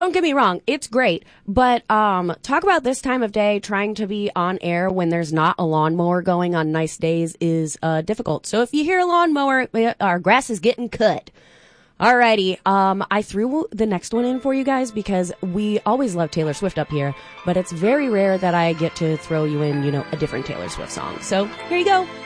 Don't get me wrong, it's great, but talk about this time of day. Trying to be on air when there's not a lawnmower going on nice days is difficult. So if you hear a lawnmower, our grass is getting cut. Alrighty, I threw the next one in for you guys because we always love Taylor Swift up here, but it's very rare that I get to throw you in, a different Taylor Swift song. So here you go.